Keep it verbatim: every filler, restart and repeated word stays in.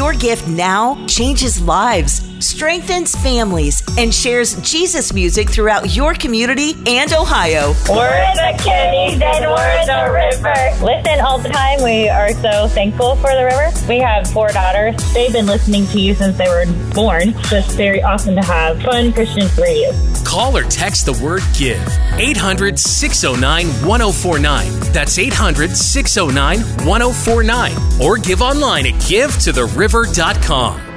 Your gift now changes lives, strengthens families, and shares Jesus music throughout your community and Ohio. We're the Kennys and we're the River. Listen all the time. We are so thankful for the River. We have four daughters. They've been listening to you since they were born. So it's very awesome to have fun Christian radio. Call or text the word GIVE. eight hundred, six oh nine, one oh four nine. That's eight hundred, six oh nine, one oh four nine. Or give online at give to the river dot com.